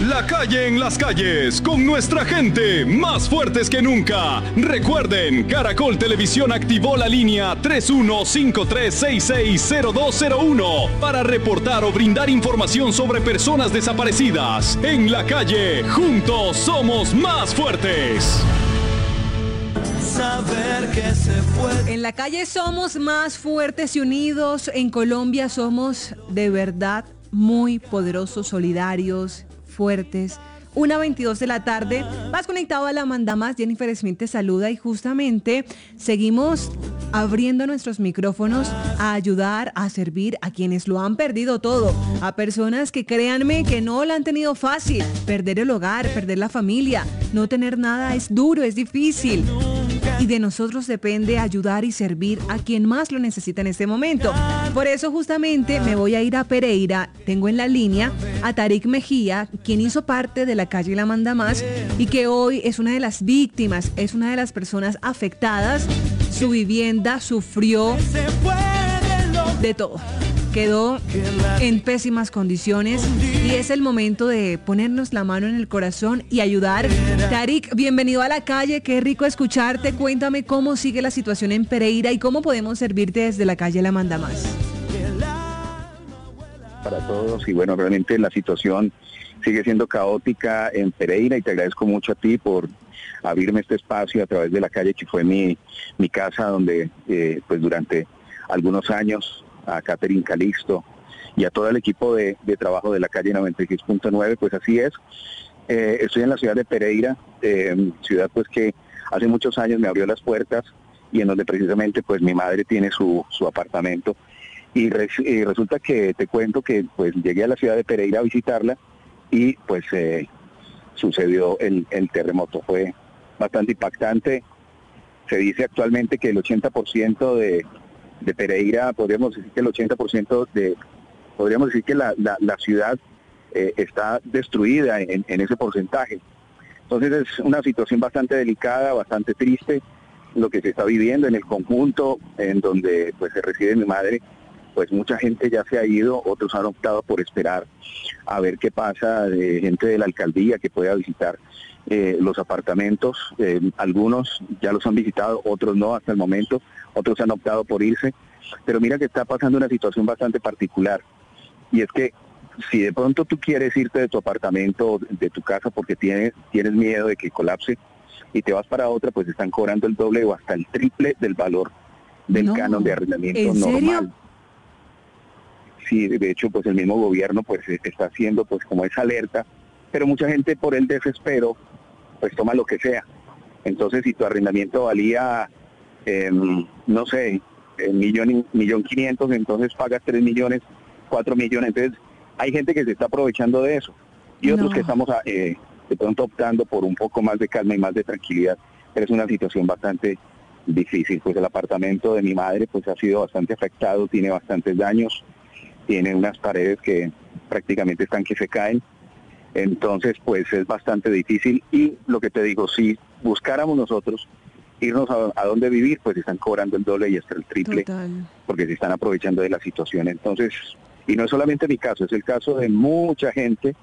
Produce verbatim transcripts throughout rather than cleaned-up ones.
La calle en las calles, con nuestra gente, más fuertes que nunca. Recuerden, Caracol Televisión activó la línea tres uno cinco tres seis seis cero dos cero uno para reportar o brindar información sobre personas desaparecidas. En la calle, juntos somos más fuertes. Saber que se puede. En la calle somos más fuertes y unidos. En Colombia somos de verdad muy poderosos, solidarios, fuertes. una veintidós de la tarde, vas conectado a La Mandamás. Jennifer Smith te saluda y justamente seguimos abriendo nuestros micrófonos a ayudar, a servir a quienes lo han perdido todo, a personas que créanme que no la han tenido fácil. Perder el hogar, perder la familia, no tener nada es duro, es difícil. Y de nosotros depende ayudar y servir a quien más lo necesita en este momento. Por eso justamente me voy a ir a Pereira. Tengo en la línea a Tarik Mejía, quien hizo parte de la calle La Mandamás y que hoy es una de las víctimas, es una de las personas afectadas. Su vivienda sufrió de todo. Quedó en pésimas condiciones y es el momento de ponernos la mano en el corazón y ayudar. Tarik, bienvenido a la calle, qué rico escucharte. Cuéntame cómo sigue la situación en Pereira y cómo podemos servirte desde la calle La Mandamás. Para todos, y bueno, realmente la situación sigue siendo caótica en Pereira y te agradezco mucho a ti por abrirme este espacio a través de la calle que fue mi, mi casa donde eh, pues durante algunos años a Catherine Calixto y a todo el equipo de, de trabajo de la calle noventa y seis punto nueve, pues así es. Eh, estoy en la ciudad de Pereira, eh, ciudad pues que hace muchos años me abrió las puertas y en donde precisamente pues mi madre tiene su, su apartamento y, res, y resulta que te cuento que pues llegué a la ciudad de Pereira a visitarla y pues eh, sucedió el, el terremoto. Fue bastante impactante. Se dice actualmente que el ochenta por ciento de de Pereira, podríamos decir que el ochenta por ciento de, podríamos decir que la, la, la ciudad eh, está destruida en, en ese porcentaje. Entonces es una situación bastante delicada, bastante triste, lo que se está viviendo en el conjunto, en donde pues se reside mi madre, pues mucha gente ya se ha ido, otros han optado por esperar a ver qué pasa, de gente de la alcaldía que pueda visitar eh, los apartamentos, eh, algunos ya los han visitado, otros no hasta el momento, otros han optado por irse, pero mira que está pasando una situación bastante particular, y es que si de pronto tú quieres irte de tu apartamento, de tu casa, porque tienes, tienes miedo de que colapse, y te vas para otra, pues están cobrando el doble o hasta el triple del valor del no, canon de arrendamiento ¿en normal. serio? Sí, de hecho, pues el mismo gobierno pues está haciendo pues como esa alerta, pero mucha gente por el desespero pues toma lo que sea. Entonces, si tu arrendamiento valía, eh, no sé, el millón, millón quinientos, entonces pagas tres millones, cuatro millones. Entonces, hay gente que se está aprovechando de eso y no. otros que estamos eh, de pronto optando por un poco más de calma y más de tranquilidad. Pero es una situación bastante difícil. Pues el apartamento de mi madre pues ha sido bastante afectado, tiene bastantes daños, tiene unas paredes que prácticamente están que se caen. Entonces, pues es bastante difícil y lo que te digo, si buscáramos nosotros irnos a, a dónde vivir, pues están cobrando el doble y hasta el triple. Total. Porque se están aprovechando de la situación. Entonces, y no es solamente mi caso, es el caso de mucha gente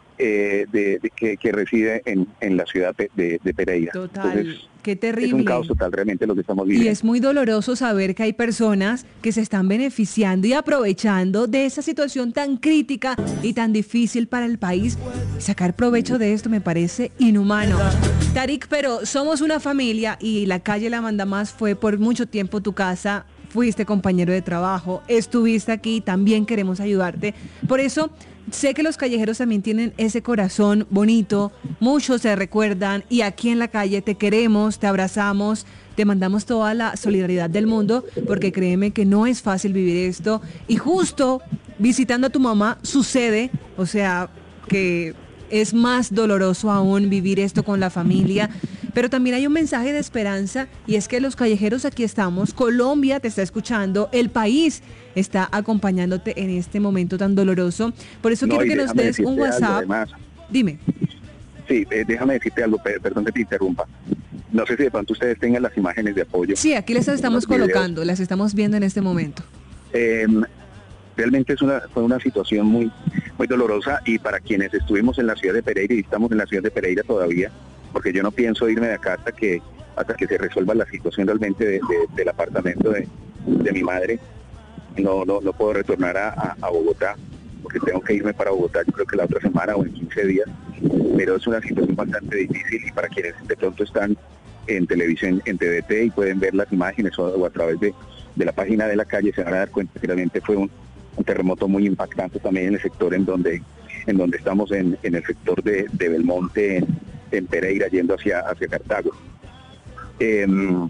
eh, de, de que, que reside en, en la ciudad de, de Pereira. Total. Entonces, qué terrible. Es un caos total realmente lo que estamos viviendo. Y es muy doloroso saber que hay personas que se están beneficiando y aprovechando de esa situación tan crítica y tan difícil para el país. Sacar provecho de esto me parece inhumano. Tarik, pero somos una familia y la calle La Mandamás fue por mucho tiempo tu casa. Fuiste compañero de trabajo, estuviste aquí, también queremos ayudarte. Por eso sé que los callejeros también tienen ese corazón bonito, muchos se recuerdan y aquí en la calle te queremos, te abrazamos, te mandamos toda la solidaridad del mundo, porque créeme que no es fácil vivir esto. Y justo visitando a tu mamá sucede, o sea, que es más doloroso aún vivir esto con la familia. Pero también hay un mensaje de esperanza y es que los callejeros aquí estamos, Colombia te está escuchando, el país está acompañándote en este momento tan doloroso. Por eso no, quiero que nos des un WhatsApp. Además, dime. Sí, eh, déjame decirte algo, perdón que te interrumpa. No sé si de pronto ustedes tengan las imágenes de apoyo. Sí, aquí las estamos colocando, las estamos viendo en este momento. Eh, realmente es una, fue una situación muy, muy dolorosa, y para quienes estuvimos en la ciudad de Pereira y estamos en la ciudad de Pereira todavía, porque yo no pienso irme de acá hasta que hasta que se resuelva la situación realmente de, de, del apartamento de, de mi madre. No, no, no puedo retornar a, a, a Bogotá, porque tengo que irme para Bogotá, yo creo que la otra semana o en quince días, pero es una situación bastante difícil, y para quienes de pronto están en televisión, en T V T, y pueden ver las imágenes o, o a través de, de la página de la calle, se van a dar cuenta que realmente fue un, un terremoto muy impactante también en el sector en donde en donde estamos, en, en el sector de, de Belmonte, en, en Pereira, yendo hacia, hacia Cartago. Eh,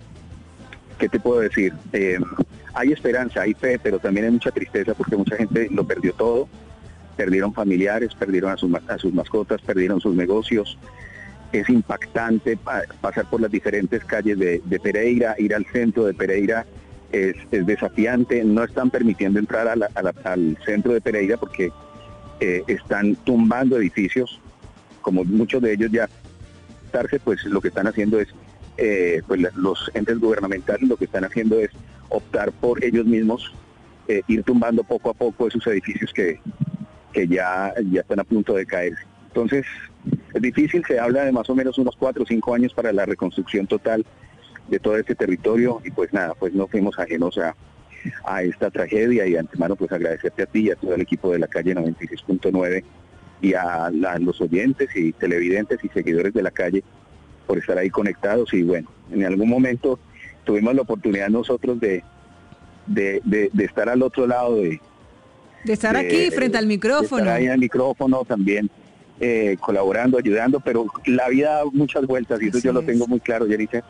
¿Qué te puedo decir? Eh, hay esperanza, hay fe, pero también hay mucha tristeza, porque mucha gente lo perdió todo. Perdieron familiares, perdieron a sus, a sus mascotas, perdieron sus negocios. Es impactante pa pasar por las diferentes calles de, de Pereira, ir al centro de Pereira es, es desafiante. No están permitiendo entrar a la, a la, al centro de Pereira porque eh, están tumbando edificios, como muchos de ellos ya. Pues lo que están haciendo es, eh, pues los entes gubernamentales lo que están haciendo es optar por ellos mismos, eh, ir tumbando poco a poco esos edificios que, que ya, ya están a punto de caerse. Entonces, es difícil, se habla de más o menos unos cuatro o cinco años para la reconstrucción total de todo este territorio, y pues nada, pues no fuimos ajenos a, a esta tragedia, y de antemano pues agradecerte a ti y a todo el equipo de la calle noventa y seis punto nueve y a, a los oyentes y televidentes y seguidores de la calle por estar ahí conectados. Y bueno, en algún momento tuvimos la oportunidad nosotros de, de, de, de estar al otro lado, de, de estar de, aquí frente al micrófono. De estar ahí al micrófono también, eh, colaborando, ayudando, pero la vida da muchas vueltas, y eso Así yo es. lo tengo muy claro, Yericha,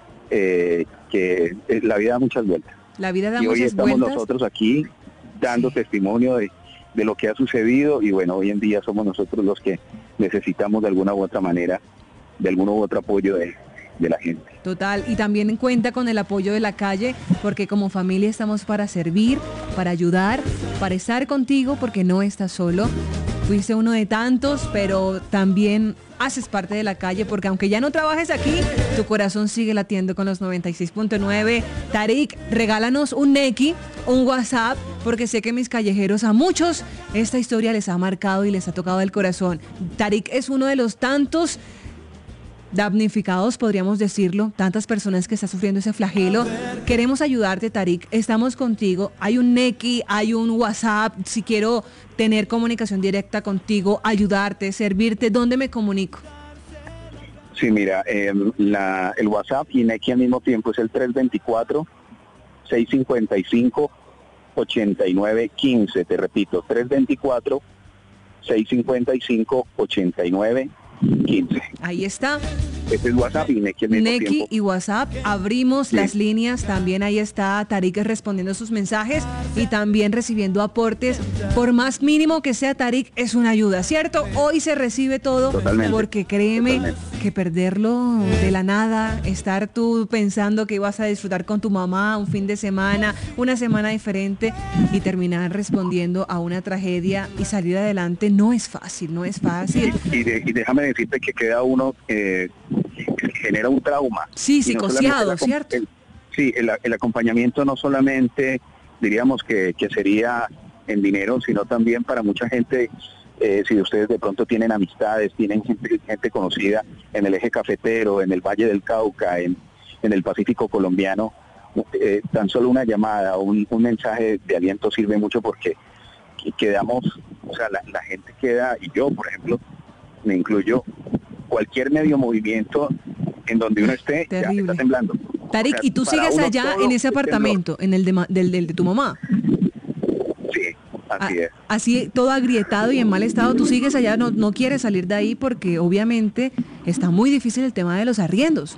eh, que la vida da muchas vueltas. La vida da y muchas hoy estamos vueltas. nosotros aquí dando sí. testimonio de, de lo que ha sucedido, y bueno, hoy en día somos nosotros los que necesitamos de alguna u otra manera, de algún u otro apoyo de, de la gente. Total, y también cuenta con el apoyo de la calle, porque como familia estamos para servir, para ayudar, para estar contigo, porque no estás solo. Fuiste uno de tantos, pero también haces parte de la calle, porque aunque ya no trabajes aquí, tu corazón sigue latiendo con los noventa y seis punto nueve. Tarik, regálanos un Nequi, un WhatsApp, porque sé que mis callejeros, a muchos, esta historia les ha marcado y les ha tocado el corazón. Tarik es uno de los tantos damnificados, podríamos decirlo, tantas personas que están sufriendo ese flagelo. Queremos ayudarte, Tarik, estamos contigo. Hay un Nequi, hay un WhatsApp. Si quiero tener comunicación directa contigo, ayudarte, servirte, ¿dónde me comunico? Sí, mira, eh, la, el WhatsApp y Nequi al mismo tiempo es el tres dos cuatro, seis cinco cinco, ocho nueve uno cinco. Te repito, tres dos cuatro, seis cinco cinco, ocho nueve quince. Ahí está. Este es WhatsApp y Nequi al mismo Nequi tiempo. y WhatsApp, abrimos sí. las líneas, también ahí está Tarik respondiendo sus mensajes y también recibiendo aportes. Por más mínimo que sea, Tarik, es una ayuda, ¿cierto? Hoy se recibe todo. Totalmente. Porque créeme Totalmente. que perderlo de la nada, estar tú pensando que ibas a disfrutar con tu mamá un fin de semana, una semana diferente, y terminar respondiendo a una tragedia y salir adelante no es fácil, no es fácil. Y, y, de, y déjame decirte que queda uno... Eh, que genera un trauma. Sí, psicoseado, no ¿cierto? El, sí, el, el acompañamiento no solamente, diríamos que, que sería en dinero, sino también para mucha gente, eh, si ustedes de pronto tienen amistades, tienen gente, gente conocida en el eje cafetero, en el Valle del Cauca, en, en el Pacífico colombiano, eh, tan solo una llamada, un, un mensaje de aliento sirve mucho, porque quedamos, o sea, la, la gente queda, y yo, por ejemplo, me incluyo, cualquier medio movimiento en donde uno esté, ya está temblando. Tarik, o sea, ¿y tú sigues allá en ese apartamento, en el de, del, del de tu mamá? Sí, así es. Así, todo agrietado y en mal estado, tú sigues allá, no, no quieres salir de ahí, porque obviamente está muy difícil el tema de los arriendos.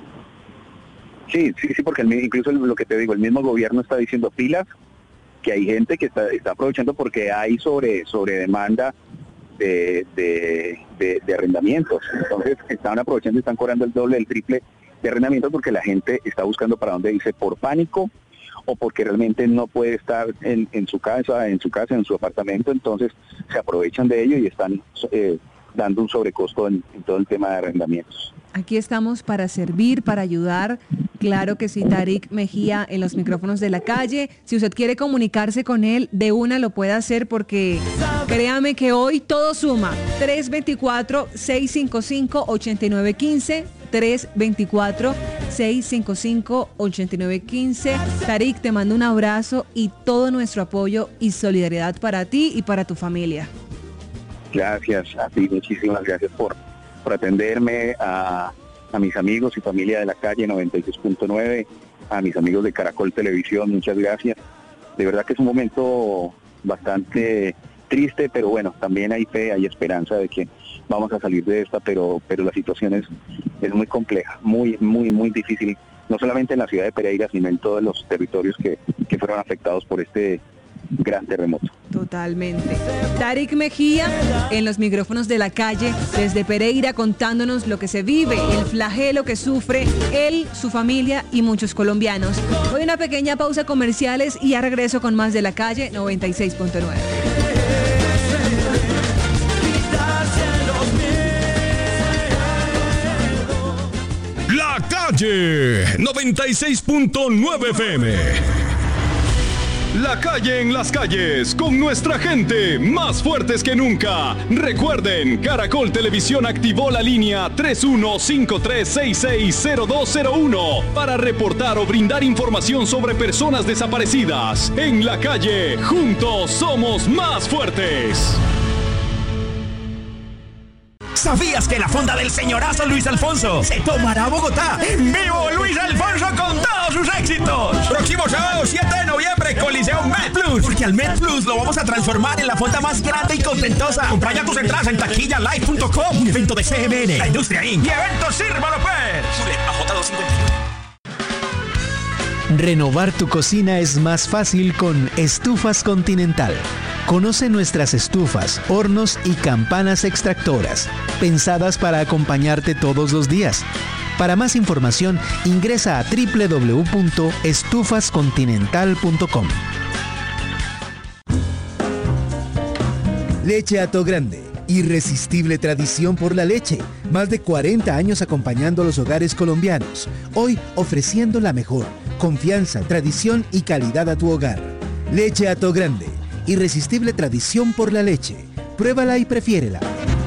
Sí, sí, sí, porque el, incluso lo que te digo, el mismo gobierno está diciendo pilas, que hay gente que está, está aprovechando porque hay sobre, sobre demanda De, de, de, de arrendamientos. Entonces están aprovechando y están cobrando el doble, el triple de arrendamientos, porque la gente está buscando para dónde irse, por pánico o porque realmente no puede estar en, en su casa, en su casa, en su apartamento. Entonces se aprovechan de ello y están eh, dando un sobrecosto en, en todo el tema de arrendamientos. Aquí estamos para servir, para ayudar. Claro que sí, Tarik Mejía en los micrófonos de la calle. Si usted quiere comunicarse con él, de una lo puede hacer, porque Créame que hoy todo suma. tres dos cuatro, seis cinco cinco, ocho nueve uno cinco. tres dos cuatro, seis cinco cinco, ocho nueve uno cinco. Tarik, te mando un abrazo y todo nuestro apoyo y solidaridad para ti y para tu familia. Gracias a ti, muchísimas gracias por, por atenderme, a, a mis amigos y familia de la calle noventa y seis punto nueve, a mis amigos de Caracol Televisión, muchas gracias. De verdad que es un momento bastante triste, pero bueno, también hay fe, hay esperanza de que vamos a salir de esta, pero pero la situación es, es muy compleja, muy, muy, muy difícil, no solamente en la ciudad de Pereira, sino en todos los territorios que, que fueron afectados por este gran terremoto. Totalmente. Tarik Mejía en los micrófonos de La Calle desde Pereira contándonos lo que se vive, el flagelo que sufre él, su familia y muchos colombianos. Voy a una pequeña pausa comerciales y ya regreso con más de La Calle noventa y seis punto nueve. La Calle noventa y seis punto nueve F M. La Calle en las calles, con nuestra gente, más fuertes que nunca. Recuerden, Caracol Televisión activó la línea tres uno cinco tres seis seis cero dos cero uno para reportar o brindar información sobre personas desaparecidas. En La Calle, juntos somos más fuertes. ¿Sabías que la fonda del señorazo Luis Alfonso se tomará Bogotá? ¡En vivo Luis Alfonso con todos sus éxitos! Próximo sábado siete de noviembre, Coliseo Med Plus. Porque al Med Plus lo vamos a transformar en la fonda más grande y contentosa. Compra ya tus entradas en taquilla live punto com. Un evento de C M N, La Industria incorporated. Y eventos Sirva López. Sube a J doscientos cincuenta y uno. Renovar tu cocina es más fácil con Estufas Continental. Conoce nuestras estufas, hornos y campanas extractoras, pensadas para acompañarte todos los días. Para más información, ingresa a doble u doble u doble u punto estufas continental punto com. Leche Hato Grande, irresistible tradición por la leche. Más de cuarenta años acompañando a los hogares colombianos. Hoy ofreciendo la mejor confianza, tradición y calidad a tu hogar. Leche Hato Grande, irresistible tradición por la leche. Pruébala y prefiérela.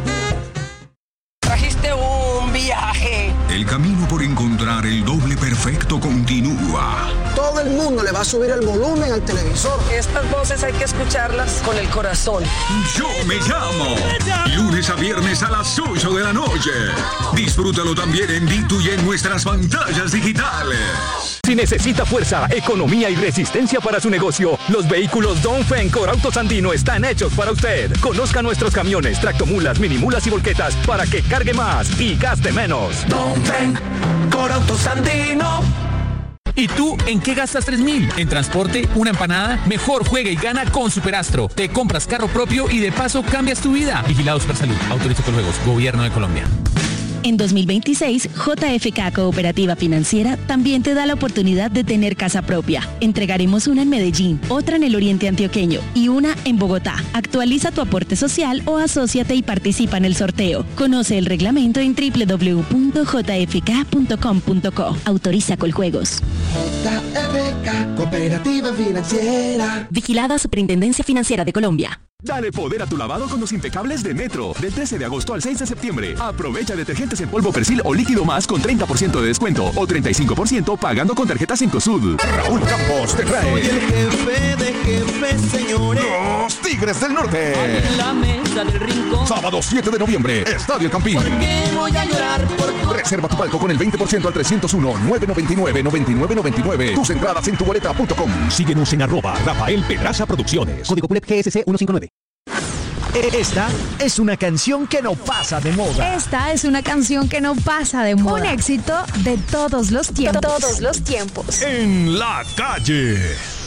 Trajiste un viaje. El camino por encontrar el doble perfecto continúa. Todo el mundo le va a subir el volumen al televisor. Estas voces hay que escucharlas con el corazón. Yo me llamo. Lunes a viernes a las ocho de la noche. Disfrútalo también en Ditu y en nuestras pantallas digitales. Si necesita fuerza, economía y resistencia para su negocio, los vehículos Dongfeng Corautos Andino están hechos para usted. Conozca nuestros camiones, tractomulas, minimulas y volquetas para que cargue más y gaste menos. Dongfeng Corautos Andino. ¿Y tú en qué gastas tres mil? ¿En transporte? ¿Una empanada? Mejor juega y gana con Superastro. Te compras carro propio y de paso cambias tu vida. Vigilado Supersalud. Autoriza con juegos. Gobierno de Colombia. En dos mil veintiséis, J F K Cooperativa Financiera también te da la oportunidad de tener casa propia. Entregaremos una en Medellín, otra en el Oriente Antioqueño y una en Bogotá. Actualiza tu aporte social o asóciate y participa en el sorteo. Conoce el reglamento en doble u doble u doble u punto j f k punto com punto co. Autoriza Coljuegos. J F K Cooperativa Financiera. Vigilada Superintendencia Financiera de Colombia. Dale poder a tu lavado con los impecables de Metro. Del trece de agosto al seis de septiembre. Aprovecha detergentes en polvo Persil o líquido más con treinta por ciento de descuento o treinta y cinco por ciento pagando con tarjeta Cencosud. Raúl Campos te trae. Soy el jefe de jefes, señores. Los Tigres del Norte. En la mesa del rincón. Sábado siete de noviembre, Estadio Campín. ¿Por qué voy a llorar por tu... Reserva tu palco con el veinte por ciento al trescientos uno, nueve noventa y nueve, noventa y nueve noventa y nueve. Tus entradas en tu boleta punto com. Síguenos en arroba Rafael Pedraza Producciones. Código P U L E P G S C ciento cincuenta y nueve. Esta es una canción que no pasa de moda. Esta es una canción que no pasa de moda. Un éxito de todos los tiempos. Todos los tiempos. En La Calle.